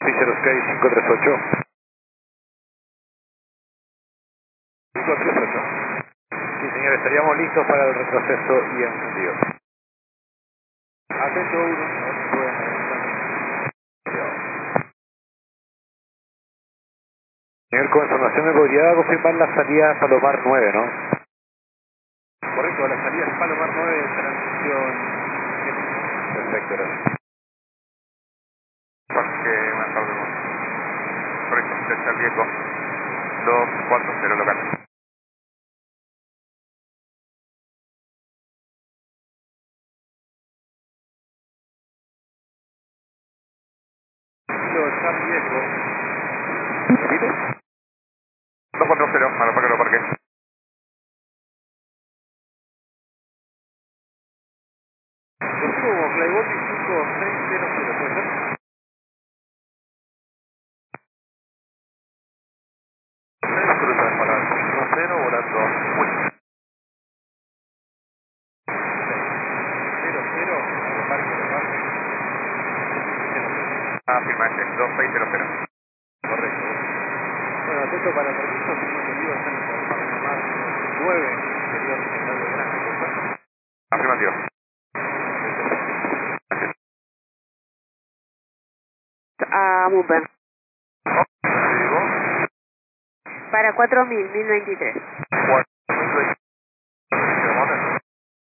Fisher Sky 538. 538. Sí, señor, estaríamos listos para el retroceso y encendido. Atento 1, no se pueden Señor, con información me podría confirmar la salida a Palomar 9, ¿no? Correcto, la salida es Palomar 9, transición 7. Perfecto, gracias. Parque más tarde. Correcto, Delta Riesgo 240 local. Kilo Charlie Echo. ¿Repite? 240, Malaparque, Parque. Recibo como Flyboty 5600, ¿puede ser? Cruza para 50, volando. Uy, 00, Malaparque, afirmante, 2600. correcto. Bueno, atento para permiso, tengo entendido está en el Palomar 9, interior central de Granja, ¿correcto? Afirmativo. A Mumper. Digo, Para 4000, 1023.